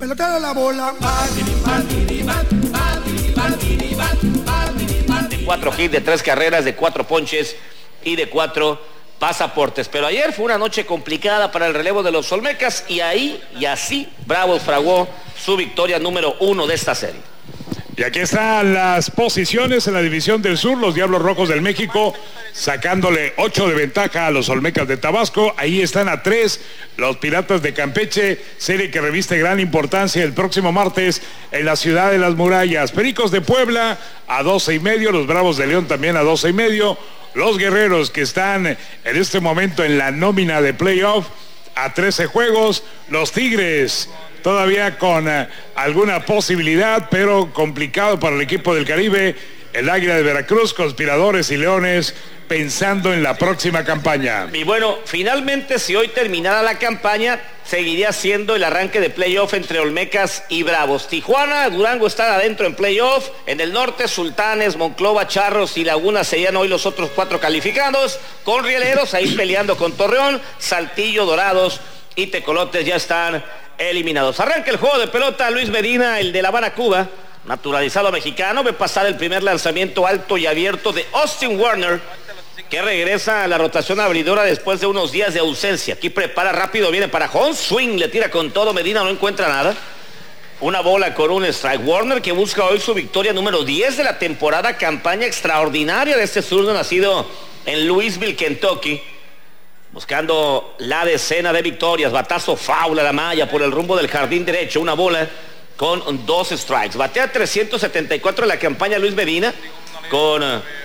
pelotero de la bola. De 4 hits, de 3 carreras, de 4 ponches y de 4 pasaportes. Pero ayer fue una noche complicada para el relevo de los Olmecas y así Bravos fraguó su victoria número 1 de esta serie. Y aquí están las posiciones en la división del sur. Los Diablos Rojos del México sacándole 8 de ventaja a los Olmecas de Tabasco. Ahí están a 3 los Piratas de Campeche, serie que reviste gran importancia el próximo martes en la Ciudad de las Murallas. Pericos de Puebla a 12.5, los Bravos de León también a 12.5. Los Guerreros, que están en este momento en la nómina de playoff, a 13 juegos. Los Tigres todavía con alguna posibilidad, pero complicado para el equipo del Caribe. El Águila de Veracruz, Conspiradores y Leones pensando en la próxima campaña. Y bueno, finalmente, si hoy terminara la campaña, seguiría siendo el arranque de playoff entre Olmecas y Bravos. Tijuana, Durango están adentro en playoff. En el norte, Sultanes, Monclova, Charros y Laguna serían hoy los otros 4 calificados. Con Rieleros ahí peleando con Torreón. Saltillo, Dorados y Tecolotes ya están eliminados. Arranca el juego de pelota. Luis Medina, el de La Habana, Cuba, naturalizado mexicano, ve pasar el primer lanzamiento alto y abierto de Austin Warner, que regresa a la rotación abridora después de unos días de ausencia. Aquí prepara rápido, viene para home swing, le tira con todo, Medina no encuentra nada. Una bola con un strike. Warner, que busca hoy su victoria número 10 de la temporada, campaña extraordinaria de este zurdo nacido en Louisville, Kentucky, buscando la decena de victorias. Batazo foul a la malla por el rumbo del jardín derecho, una bola con 2 strikes. Batea 374 en la campaña Luis Medina, con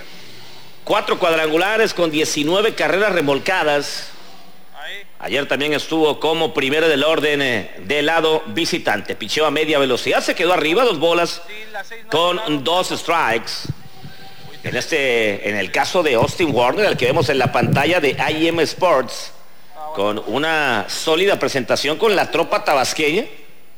4 cuadrangulares, con 19 carreras remolcadas. Ayer también estuvo como primero del orden del lado visitante. Picheo a media velocidad, se quedó arriba, 2 bolas con 2 strikes. En el caso de Austin Warner, al que vemos en la pantalla de IM Sports, con una sólida presentación con la tropa tabasqueña.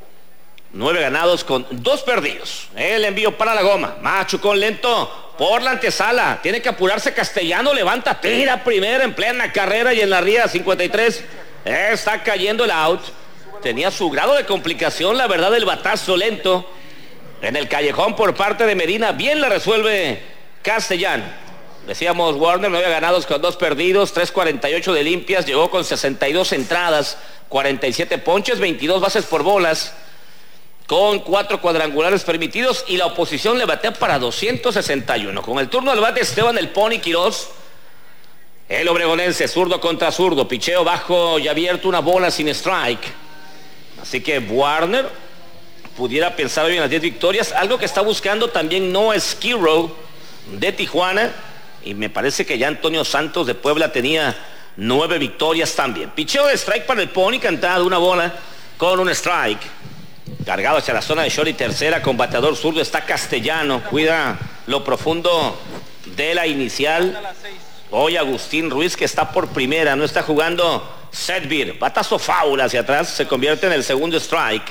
9 ganados con 2 perdidos. El envío para la goma. Machucón lento por la antesala. Tiene que apurarse Castellano. Levanta, tira primera en plena carrera y en la ría 53. Está cayendo el out. Tenía su grado de complicación, la verdad, el batazo lento en el callejón por parte de Medina. Bien la resuelve Castellano. Decíamos, Warner 9 ganados con 2 perdidos, 3.48 de limpias. Llegó con 62 entradas, 47 ponches, 22 bases por bolas, con 4 cuadrangulares permitidos, y la oposición le batea para 261. Con el turno al bate Esteban el Pony Quirós, el obregonense, zurdo contra zurdo, picheo bajo y abierto, una bola sin strike. Así que Warner pudiera pensar hoy en las 10 victorias, algo que está buscando también Noah Skirrow de Tijuana, y me parece que ya Antonio Santos de Puebla tenía 9 victorias también. Picheo de strike para el Pony, cantado, una bola con un strike. Cargado hacia la zona de short y tercera con bateador zurdo está Castellano. Cuida lo profundo de la inicial. Hoy Agustín Ruiz, que está por primera, no está jugando Setbir. Batazo foul hacia atrás, se convierte en el segundo strike.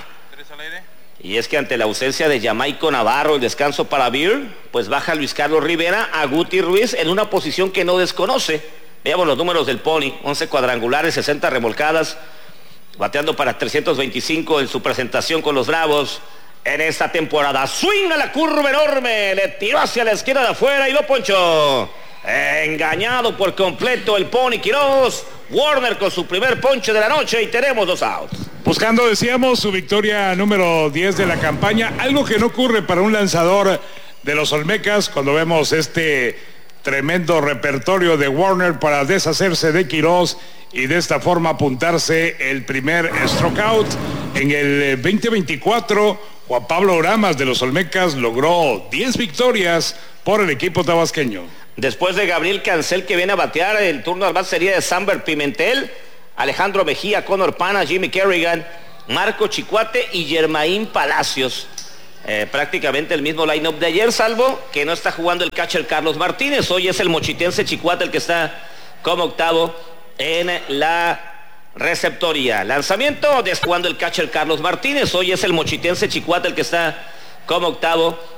Y es que ante la ausencia de Jamaico Navarro, el descanso para Beer, pues baja Luis Carlos Rivera a Guti Ruiz en una posición que no desconoce. Veamos los números del Pony: 11 cuadrangulares, 60 remolcadas, bateando para 325 en su presentación con los Bravos en esta temporada. Swing a la curva enorme, le tiró hacia la esquina de afuera y lo ponchó. Engañado por completo el Pony Quirós. Warner con su primer ponche de la noche y tenemos 2 outs. Buscando, decíamos, su victoria número 10 de la campaña. Algo que no ocurre para un lanzador de los Olmecas cuando vemos este tremendo repertorio de Warner para deshacerse de Quirós y de esta forma apuntarse el primer strikeout. En el 2024, Juan Pablo Oramas de los Olmecas logró 10 victorias por el equipo tabasqueño. Después de Gabriel Cancel, que viene a batear, el turno al bat sería de Samber Pimentel, Alejandro Mejía, Conor Pana, Jimmy Kerrigan, Marco Chicuate y Germain Palacios. Prácticamente el mismo line-up de ayer, salvo que no está jugando el catcher Carlos Martínez. Hoy es el mochitense Chicuate el que está como octavo en la receptoría. Lanzamiento, desjugando el catcher Carlos Martínez. Hoy es el mochitense Chicuate el que está como octavo